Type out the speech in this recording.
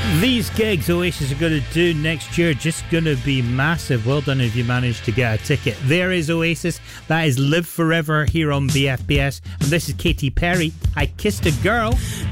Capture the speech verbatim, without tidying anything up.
These gigs Oasis are going to do next year just going to be massive. Well done if you managed to get a ticket. There is Oasis. That is Live Forever here on B F B S. And this is Katy Perry. I Kissed a Girl.